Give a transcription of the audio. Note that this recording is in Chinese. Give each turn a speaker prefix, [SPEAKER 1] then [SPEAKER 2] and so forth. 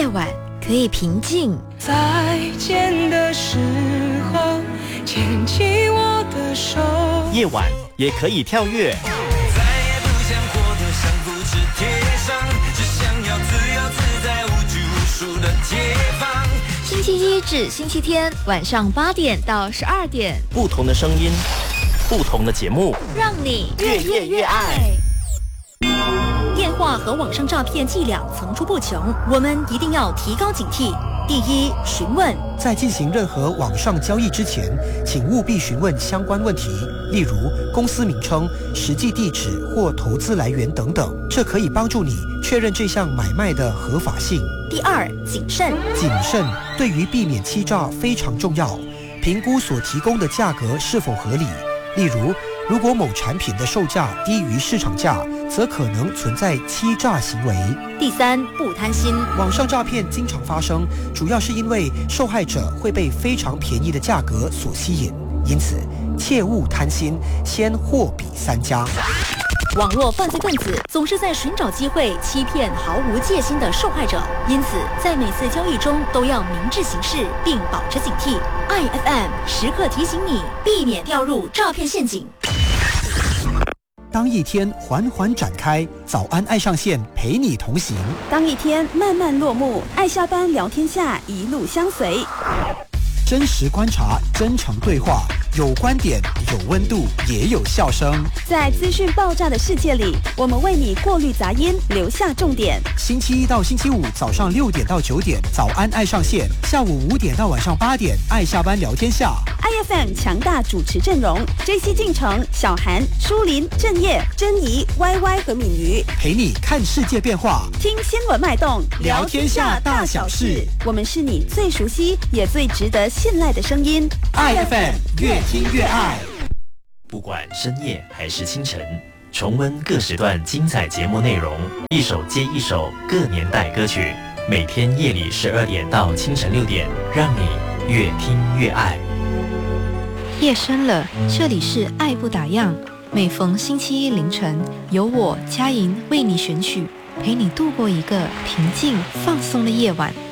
[SPEAKER 1] 夜晚可以平静。
[SPEAKER 2] 再见的时候，牵起我的手。
[SPEAKER 3] 夜晚也可以跳跃。
[SPEAKER 4] 再也不想活得像复制贴上，只想要自由自在无拘无束的解放。
[SPEAKER 1] 星期一至星期天晚上8点到12点，
[SPEAKER 3] 不同的声音，不同的节目，
[SPEAKER 1] 让你越夜越爱。
[SPEAKER 5] 电话和网上诈骗伎俩层出不穷，我们一定要提高警惕。第一，询问，
[SPEAKER 6] 在进行任何网上交易之前，请务必询问相关问题，例如公司名称、实际地址或投资来源等等，这可以帮助你确认这项买卖的合法性。
[SPEAKER 5] 第二，谨慎，
[SPEAKER 6] 谨慎对于避免欺诈非常重要，评估所提供的价格是否合理，例如如果某产品的售价低于市场价，则可能存在欺诈行为。
[SPEAKER 5] 第三，不贪心。
[SPEAKER 6] 网上诈骗经常发生，主要是因为受害者会被非常便宜的价格所吸引，因此切勿贪心，先货比三家。
[SPEAKER 5] 网络犯罪分子总是在寻找机会欺骗毫无戒心的受害者，因此在每次交易中都要明智行事，并保持警惕。IFM 时刻提醒你，避免掉入诈骗陷阱。
[SPEAKER 6] 当一天缓缓展开，早安爱上线陪你同行；
[SPEAKER 7] 当一天慢慢落幕，爱下班聊天下一路相随。
[SPEAKER 6] 真实观察，真诚对话，有观点，有温度，也有笑声。
[SPEAKER 7] 在资讯爆炸的世界里，我们为你过滤杂音，留下重点。
[SPEAKER 6] 星期一到星期五早上6点到9点，早安爱上线；下午5点到晚上8点，爱下班聊天下。
[SPEAKER 7] IFM 强大主持阵容 ：JC 进城、小韩、舒林、郑业、珍妮、YY 和敏瑜，
[SPEAKER 6] 陪你看世界变化，
[SPEAKER 7] 听新闻脉动，
[SPEAKER 6] 聊天下大小事。
[SPEAKER 7] 我们是你最熟悉也最值得信赖的声音。
[SPEAKER 6] IFM 越听越爱。
[SPEAKER 3] 不管深夜还是清晨，重温各时段精彩节目内容，一首接一首各年代歌曲，每天夜里12点到清晨6点，让你越听越爱。
[SPEAKER 1] 夜深了，这里是爱不打烊，每逢星期一凌晨，由我佳莹为你选曲，陪你度过一个平静放松的夜晚。